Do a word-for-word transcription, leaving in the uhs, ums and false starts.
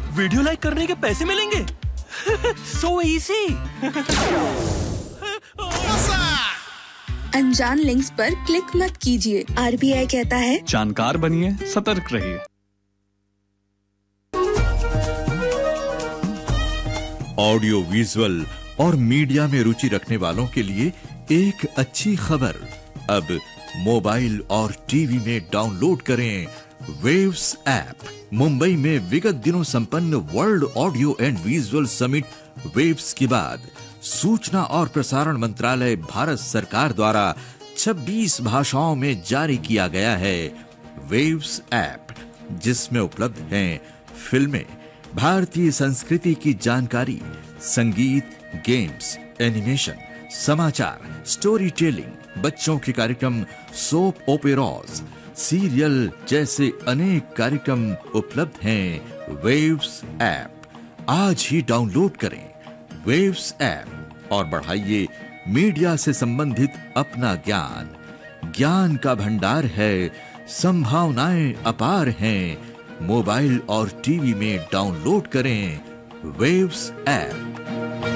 Video like करने के पैसे मिलेंगे। So easy. अनजान लिंक्स पर क्लिक मत कीजिए। आरबीआई कहता है जानकार बनिए, सतर्क रहिए। ऑडियो विजुअल और मीडिया में रुचि रखने वालों के लिए एक अच्छी खबर। अब मोबाइल और टीवी में डाउनलोड करें वेव्स ऐप। मुंबई में विगत दिनों संपन्न world audio and visual summit waves के बाद सूचना और प्रसारण मंत्रालय भारत सरकार द्वारा छब्बीस भाषाओं में जारी किया गया है वेव्स ऐप, जिसमें उपलब्ध हैं फिल्में, भारतीय संस्कृति की जानकारी, संगीत, गेम्स, एनिमेशन, समाचार, स्टोरी टेलिंग, बच्चों के कार्यक्रम, सोप ओपेराज, सीरियल जैसे अनेक कार्यक्रम उपलब्ध हैं वेव्स ऐप। आज ही डाउनलोड करें वेव्स ऐप और बढ़ाइए मीडिया से संबंधित अपना ज्ञान। ज्ञान का भंडार है, संभावनाएं अपार हैं। मोबाइल और टीवी में डाउनलोड करें वेव्स ऐप।